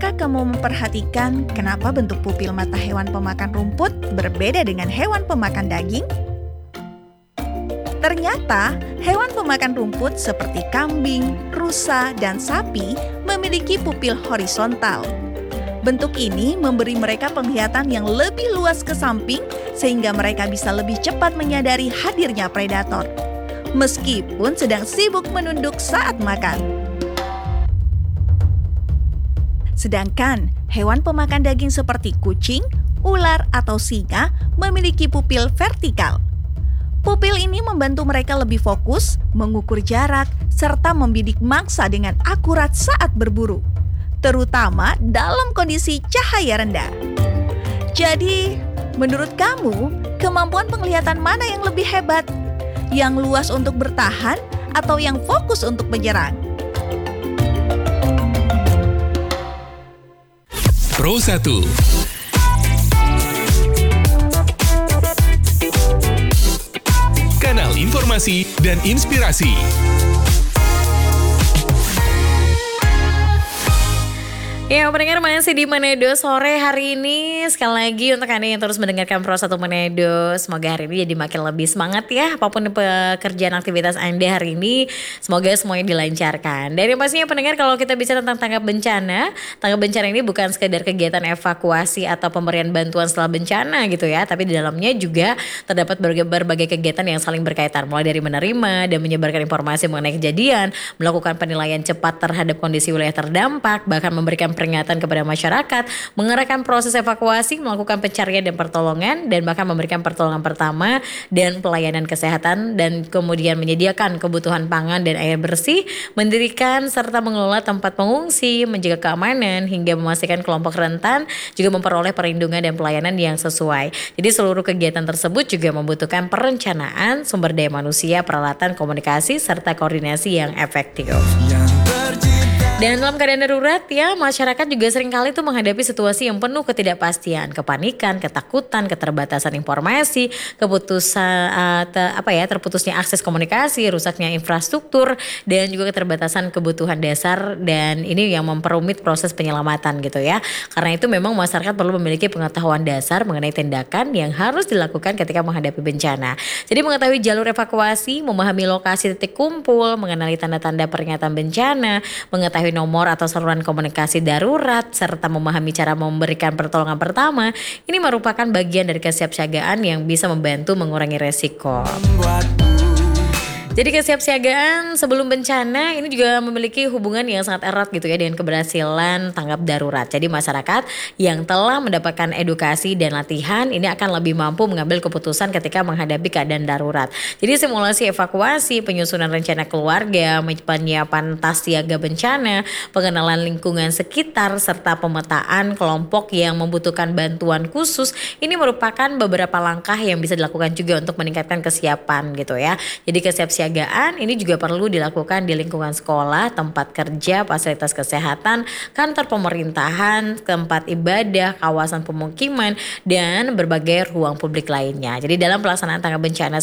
Pernahkah kamu memperhatikan kenapa bentuk pupil mata hewan pemakan rumput berbeda dengan hewan pemakan daging? Ternyata, hewan pemakan rumput seperti kambing, rusa, dan sapi memiliki pupil horizontal. Bentuk ini memberi mereka penglihatan yang lebih luas ke samping sehingga mereka bisa lebih cepat menyadari hadirnya predator, meskipun sedang sibuk menunduk saat makan. Sedangkan hewan pemakan daging seperti kucing, ular, atau singa memiliki pupil vertikal. Pupil ini membantu mereka lebih fokus, mengukur jarak, serta membidik mangsa dengan akurat saat berburu, terutama dalam kondisi cahaya rendah. Jadi, menurut kamu, kemampuan penglihatan mana yang lebih hebat? Yang luas untuk bertahan atau yang fokus untuk menyerang? Pro 1. Kanal informasi dan inspirasi. Ya, pendengar masih di Manado sore hari ini. Sekali lagi untuk Anda yang terus mendengarkan Pro 1 Manado, semoga hari ini jadi makin lebih semangat ya. Apapun pekerjaan aktivitas Anda hari ini, semoga semuanya dilancarkan. Dan yang pastinya pendengar, kalau kita bicara tentang tanggap bencana ini bukan sekedar kegiatan evakuasi atau pemberian bantuan setelah bencana gitu ya. Tapi di dalamnya juga terdapat berbagai kegiatan yang saling berkaitan. Mulai dari menerima dan menyebarkan informasi mengenai kejadian, melakukan penilaian cepat terhadap kondisi wilayah terdampak, bahkan memberikan peringatan kepada masyarakat, mengerahkan proses evakuasi, melakukan pencarian dan pertolongan, dan bahkan memberikan pertolongan pertama dan pelayanan kesehatan, dan kemudian menyediakan kebutuhan pangan dan air bersih, mendirikan serta mengelola tempat pengungsi, menjaga keamanan, hingga memastikan kelompok rentan juga memperoleh perlindungan dan pelayanan yang sesuai. Jadi seluruh kegiatan tersebut juga membutuhkan perencanaan, sumber daya manusia, peralatan komunikasi, serta koordinasi yang efektif. Dan dalam keadaan darurat ya, masyarakat juga seringkali tuh menghadapi situasi yang penuh ketidakpastian, kepanikan, ketakutan, keterbatasan informasi, terputusnya akses komunikasi, rusaknya infrastruktur, dan juga keterbatasan kebutuhan dasar, dan ini yang memperumit proses penyelamatan gitu ya. Karena itu memang masyarakat perlu memiliki pengetahuan dasar mengenai tindakan yang harus dilakukan ketika menghadapi bencana. Jadi mengetahui jalur evakuasi, memahami lokasi titik kumpul, mengenali tanda-tanda peringatan bencana, mengetahui nomor atau saluran komunikasi darurat, serta memahami cara memberikan pertolongan pertama, ini merupakan bagian dari kesiapsiagaan yang bisa membantu mengurangi resiko. Jadi kesiapsiagaan sebelum bencana ini juga memiliki hubungan yang sangat erat gitu ya dengan keberhasilan tanggap darurat. Jadi masyarakat yang telah mendapatkan edukasi dan latihan ini akan lebih mampu mengambil keputusan ketika menghadapi keadaan darurat. Jadi simulasi evakuasi, penyusunan rencana keluarga, penyiapan tas siaga bencana, pengenalan lingkungan sekitar, serta pemetaan kelompok yang membutuhkan bantuan khusus, ini merupakan beberapa langkah yang bisa dilakukan juga untuk meningkatkan kesiapan gitu ya. Jadi kesiapsiagaan ini juga perlu dilakukan di lingkungan sekolah, tempat kerja, fasilitas kesehatan, kantor pemerintahan, tempat ibadah, kawasan pemukiman, dan berbagai ruang publik lainnya. Jadi dalam pelaksanaan tanggap bencana